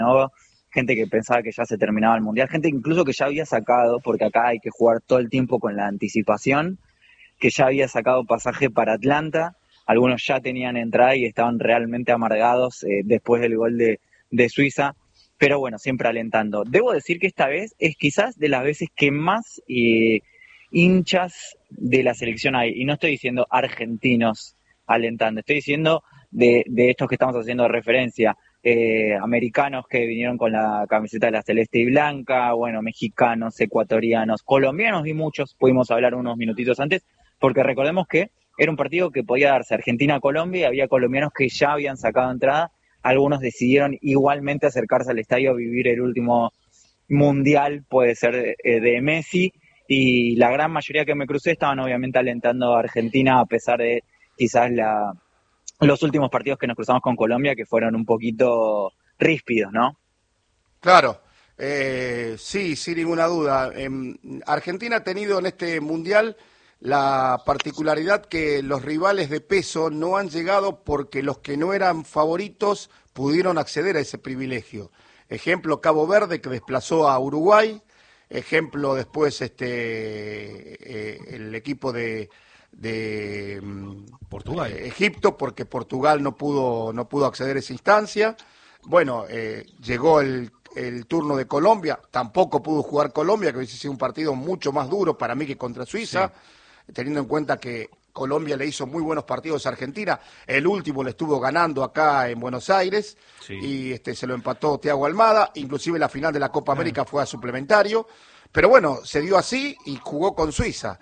gente que pensaba que ya se terminaba el Mundial, gente incluso que ya había sacado, porque acá hay que jugar todo el tiempo con la anticipación, que ya había sacado pasaje para Atlanta, algunos ya tenían entrada y estaban realmente amargados después del gol de Suiza, pero bueno, siempre alentando. Debo decir que esta vez es quizás de las veces que más hinchas de la selección hay, y no estoy diciendo argentinos alentando, estoy diciendo de estos que estamos haciendo referencia, americanos que vinieron con la camiseta de la celeste y blanca, bueno, mexicanos, ecuatorianos, colombianos y muchos, pudimos hablar unos minutitos antes, porque recordemos que era un partido que podía darse Argentina-Colombia y había colombianos que ya habían sacado entrada, algunos decidieron igualmente acercarse al estadio a vivir el último mundial, puede ser de Messi, y la gran mayoría que me crucé estaban obviamente alentando a Argentina a pesar de quizás los últimos partidos que nos cruzamos con Colombia que fueron un poquito ríspidos, ¿no? Claro, sí, sin ninguna duda. Argentina ha tenido en este mundial la particularidad que los rivales de peso no han llegado porque los que no eran favoritos pudieron acceder a ese privilegio. Ejemplo, Cabo Verde, que desplazó a Uruguay. Ejemplo, después el equipo de Portugal. Egipto, porque Portugal no pudo acceder a esa instancia. Bueno, llegó el turno de Colombia, tampoco pudo jugar Colombia, que hubiese sido un partido mucho más duro para mí que contra Suiza, teniendo en cuenta que Colombia le hizo muy buenos partidos a Argentina, el último le estuvo ganando acá en Buenos Aires, y se lo empató Thiago Almada, inclusive la final de la Copa América fue a suplementario, pero bueno, se dio así y jugó con Suiza.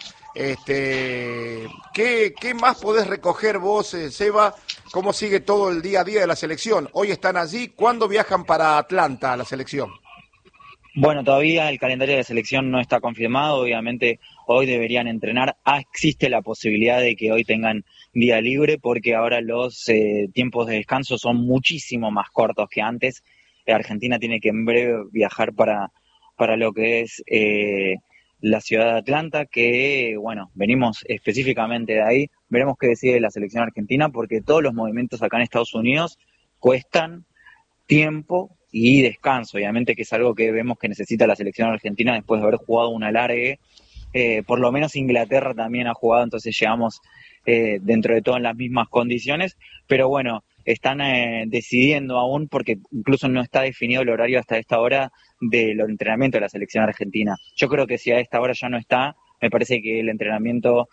¿Qué más podés recoger vos, Seba? ¿Cómo sigue todo el día a día de la selección? Hoy están allí, ¿cuándo viajan para Atlanta la selección? Bueno, todavía el calendario de selección no está confirmado, obviamente hoy deberían entrenar, existe la posibilidad de que hoy tengan día libre porque ahora los tiempos de descanso son muchísimo más cortos que antes. Argentina tiene que en breve viajar para lo que es la ciudad de Atlanta, que bueno, venimos específicamente de ahí, veremos qué decide la selección argentina porque todos los movimientos acá en Estados Unidos cuestan tiempo y descanso, obviamente que es algo que vemos que necesita la selección argentina después de haber jugado un alargue, por lo menos Inglaterra también ha jugado, entonces llegamos dentro de todo en las mismas condiciones, pero bueno, están decidiendo aún porque incluso no está definido el horario hasta esta hora del entrenamiento de la selección argentina. Yo creo que si a esta hora ya no está, me parece que el entrenamiento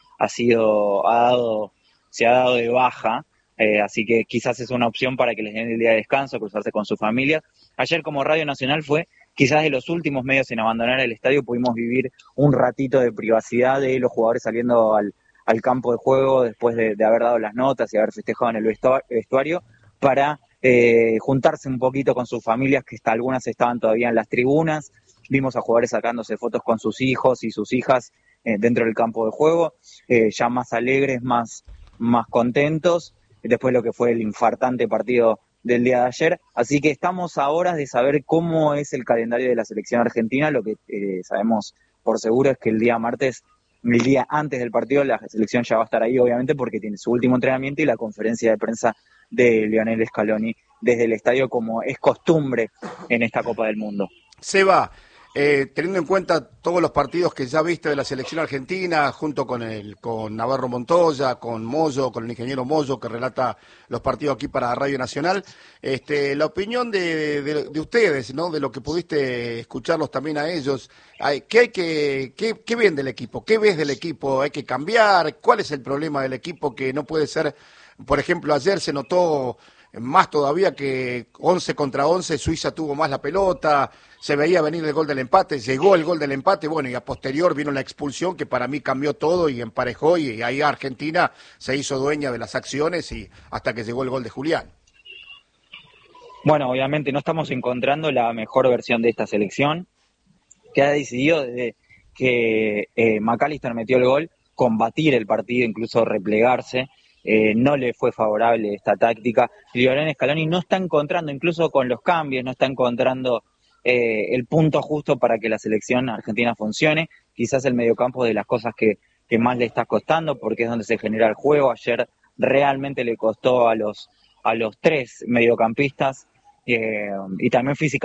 se ha dado de baja, así que quizás es una opción para que les den el día de descanso, cruzarse con su familia. Ayer como Radio Nacional fue quizás de los últimos medios en abandonar el estadio, pudimos vivir un ratito de privacidad de los jugadores saliendo al campo de juego después de haber dado las notas y haber festejado en el vestuario para juntarse un poquito con sus familias, que algunas estaban todavía en las tribunas. Vimos a jugadores sacándose fotos con sus hijos y sus hijas dentro del campo de juego, ya más alegres, más contentos, después de lo que fue el infartante partido del día de ayer, así que estamos a horas de saber cómo es el calendario de la selección argentina. Lo que sabemos por seguro es que el día martes, el día antes del partido, la selección ya va a estar ahí, obviamente, porque tiene su último entrenamiento y la conferencia de prensa de Lionel Scaloni desde el estadio, como es costumbre en esta Copa del Mundo. Seba, teniendo en cuenta todos los partidos que ya viste de la selección argentina, junto con Navarro Montoya, con Moyo, con el ingeniero Moyo, que relata los partidos aquí para Radio Nacional, la opinión de ustedes, ¿no? De lo que pudiste escucharlos también a ellos, ¿qué ven del equipo? ¿Qué ves del equipo? ¿Hay que cambiar? ¿Cuál es el problema del equipo que no puede ser? Por ejemplo, ayer se notó más todavía que 11 contra 11, Suiza tuvo más la pelota, se veía venir el gol del empate, llegó el gol del empate, bueno, y a posterior vino la expulsión que para mí cambió todo y emparejó, y ahí Argentina se hizo dueña de las acciones y hasta que llegó el gol de Julián. Bueno, obviamente no estamos encontrando la mejor versión de esta selección, que ha decidido desde que McAllister metió el gol, combatir el partido, incluso replegarse. No le fue favorable esta táctica. Lionel Scaloni no está encontrando, incluso con los cambios, no está encontrando el punto justo para que la selección argentina funcione. Quizás el mediocampo es de las cosas que más le está costando, porque es donde se genera el juego. Ayer realmente le costó a los tres mediocampistas y también físicamente